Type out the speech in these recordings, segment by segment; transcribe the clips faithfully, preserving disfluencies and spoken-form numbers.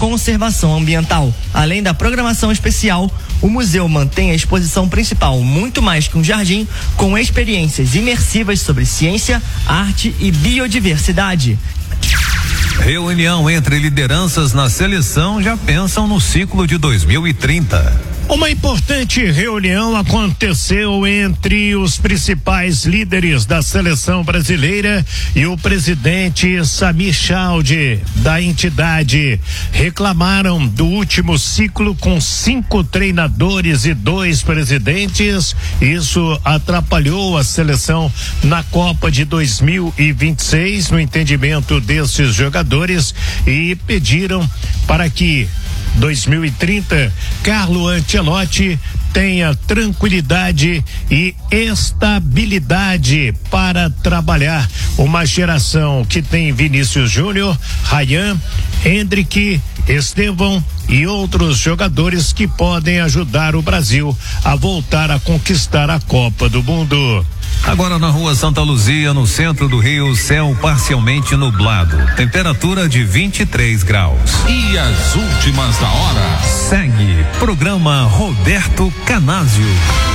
conservação ambiental. Além da programação especial, o museu mantém a exposição principal Muito Mais que um Jardim, com experiências imersivas sobre ciência, arte e biodiversidade. Reunião entre lideranças na seleção já pensam no ciclo de dois mil e trinta. Uma importante reunião aconteceu entre os principais líderes da seleção brasileira e o presidente Samir Chaldi, da entidade. Reclamaram do último ciclo com cinco treinadores e dois presidentes. Isso atrapalhou a seleção na Copa de dois mil e vinte e seis, no entendimento desses jogadores, e pediram para que dois mil e trinta, Carlo Ancelotti tenha tranquilidade e estabilidade para trabalhar uma geração que tem Vinícius Júnior, Ryan, Hendrick, Estevão e outros jogadores que podem ajudar o Brasil a voltar a conquistar a Copa do Mundo. Agora na rua Santa Luzia, no centro do Rio, céu parcialmente nublado. Temperatura de vinte e três graus. E as últimas da hora. Segue programa Roberto Canásio.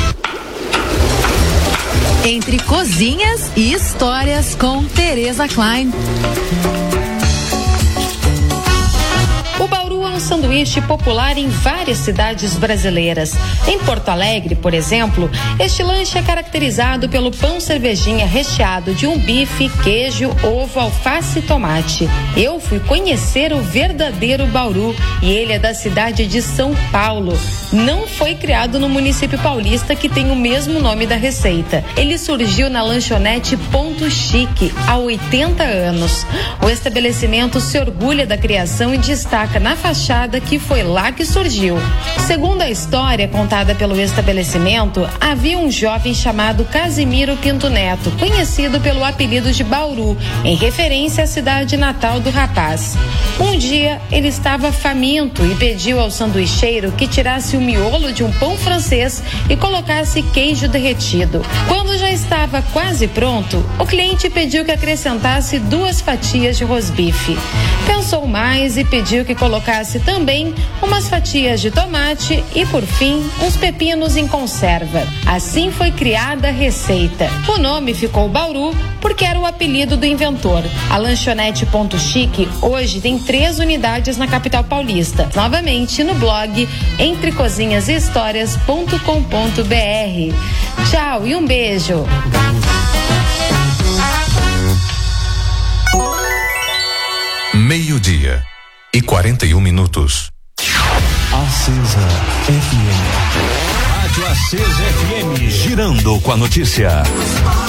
Entre cozinhas e histórias com Tereza Klein. O Bauru é um sanduíche popular em várias cidades brasileiras. Em Porto Alegre, por exemplo, este lanche é caracterizado pelo pão cervejinha recheado de um bife, queijo, ovo, alface e tomate. Eu fui conhecer o verdadeiro Bauru e ele é da cidade de São Paulo. Não foi criado no município paulista, que tem o mesmo nome da receita. Ele surgiu na lanchonete Ponto Chique há oitenta anos. O estabelecimento se orgulha da criação e destaca na fachada que foi lá que surgiu. Segundo a história contada pelo estabelecimento, havia um jovem chamado Casimiro Pinto Neto, conhecido pelo apelido de Bauru, em referência à cidade natal do rapaz. Um dia, ele estava faminto e pediu ao sanduicheiro que tirasse o miolo de um pão francês e colocasse queijo derretido. Quando já estava quase pronto, o cliente pediu que acrescentasse duas fatias de rosbife. Pensou mais e pediu que colocasse também umas fatias de tomate e, por fim, uns pepinos em conserva. Assim foi criada a receita. O nome ficou Bauru porque era o apelido do inventor. A lanchonete Ponto Chique hoje tem três unidades na capital paulista. Novamente no blog entre cozinhas e histórias ponto com ponto br. Tchau e um beijo. Meio-dia e quarenta e um minutos. Acesa F M. Rádio Acesa F M. Girando com a notícia.